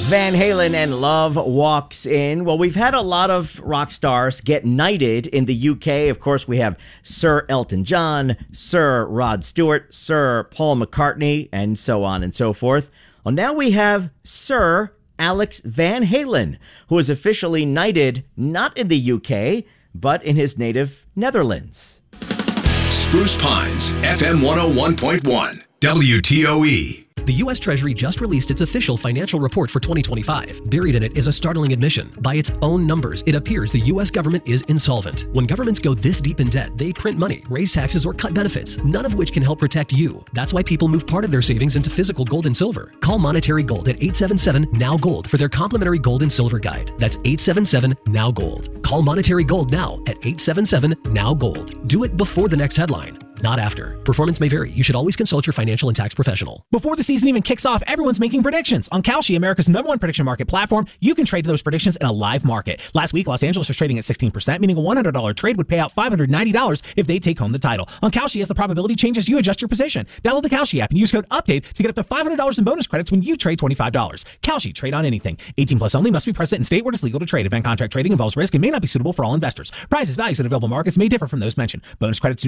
Van Halen and Love Walks In. Well, we've had a lot of rock stars get knighted in the UK. Of course, we have Sir Elton John, Sir Rod Stewart, Sir Paul McCartney, and so on and so forth. Well, now we have Sir Alex Van Halen, who is officially knighted not in the UK, but in his native Netherlands. Spruce Pines, FM 101.1, WTOE. The U.S. Treasury just released its official financial report for 2025. Buried in it is a startling admission. By its own numbers, it appears the U.S. government is insolvent. When governments go this deep in debt, they print money, raise taxes, or cut benefits, none of which can help protect you. That's why people move part of their savings into physical gold and silver. Call Monetary Gold at 877-NOW-GOLD for their complimentary gold and silver guide. That's 877-NOW-GOLD. Call Monetary Gold now at 877-NOW-GOLD. Do it before the next headline, not after. Performance may vary. You should always consult your financial and tax professional. Before the season even kicks off, everyone's making predictions. On Kalshi, America's #1 prediction market platform, you can trade those predictions in a live market. Last week, Los Angeles was trading at 16%, meaning a $100 trade would pay out $590 if they take home the title. On Kalshi, as the probability changes, you adjust your position. Download the Kalshi app and use code UPDATE to get up to $500 in bonus credits when you trade $25. Kalshi, trade on anything. 18 plus only, must be present in state where it is legal to trade. Event contract trading involves risk and may not be suitable for all investors. Prices, values, and available markets may differ from those mentioned. Bonus credits